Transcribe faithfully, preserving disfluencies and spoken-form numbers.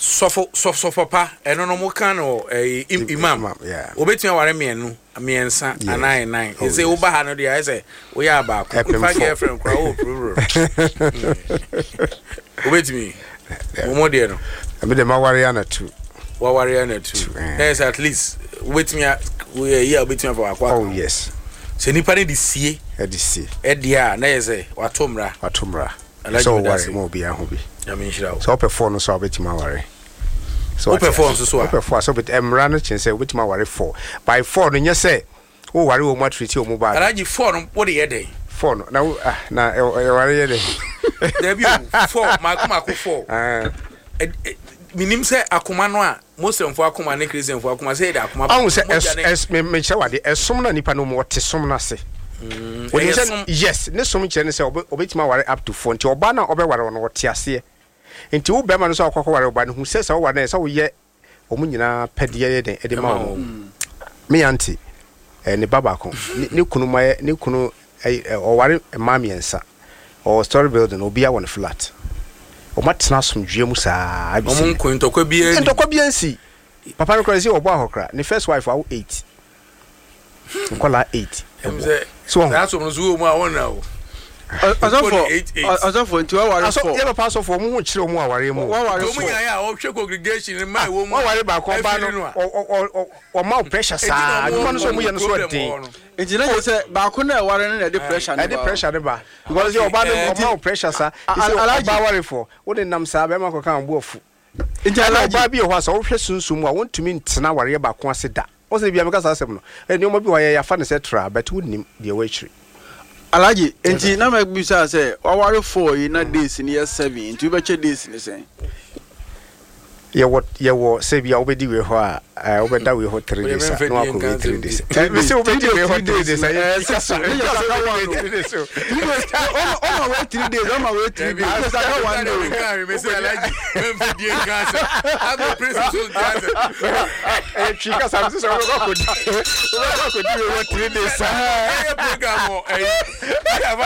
sofo sofo papa eno no mo kan no imam obetumi aware mienu miensa anan nine e say wo ba ha no dia e say wo ya ba ko fa girlfriend kwa o pro obetumi wo mo de no me de ma ware na two wa ware na two yes at least obetumi we ya obetumi for akwa oh yes se nipa ne di sie e di sie e dia na ye say watomra watomra so ware mo bi a ho bi I mean shira so perform no so obetumi aware so perform so so perform so but emra no chen say obetumi aware four by four no nya say wo ware wo matriti o mo ba alaji four no what dey dey four no na na e ware ye dey there be four ma kuma ko four ah minim say akoma no a muslim fo akoma ne christian fo akoma say dey akoma ah say es me me che wade esom na nipa no mo wote som na se yes ne som che ne say obetumi aware up to four nti oba na obe ware no wote ase nti wo be ma no so akwa ware oba no hu say say wo ware say wo ye omu nyina pede ye den e de ma wo me auntie eh ne baba ko ne kunu ma ne kunu o ware ma miensa o story building obi a won flat o matena somdwe mu saa abisi omun ko ntokwa bia ntokwa bia nsi papa no crazy obo ahokra ne first wife awo eight nkola eight so that's what no mu a wona o azafo azafo nti wa ware aso ye papa so for mu hu kire mu aware mu wa ware mu yan ya o hwe congregation mai wo mu wa ware ba ko ba no o o ma pressure saa aduma no so mu ye no so ade nti na say ba ko na ware no na de pressure na de pressure de ba because you oba no o ma pressure saa isi ba ware for wo de nam saa be ma ko kan bo afu nti ala ba bi ho asa wo hwe sunsum a wontumi ntena ware ba ko ase da o se bia me ka saa asem no e ni o ma bi wa ye ya fa ne se tra but wonnim de we chiri alaji enti na me bisa say waware four yi na days ni ya seven enti be che days ni say ye what ye wo say bia obedi we ho a obeda we ho three days no akọ three days me say obedi we ho three days eh sasa me just say three days so o ma we three days o ma we three days because I don't want to carry me say alaji me fe die gas I go praise so gas eh chika sam so ko ko ko di we ho three days eh program o eh